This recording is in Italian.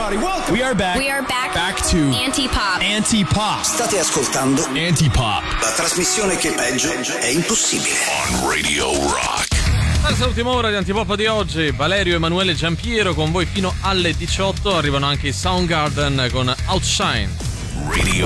We are back. We are back. Back to Antipop. Antipop. State ascoltando Antipop. la trasmissione che peggio è impossibile. On Radio Rock. Questa è l'ultima ora di Antipop di oggi. Valerio, Emanuele e Giampiero con voi fino alle 18. Arrivano anche i Soundgarden con Outshine. Radio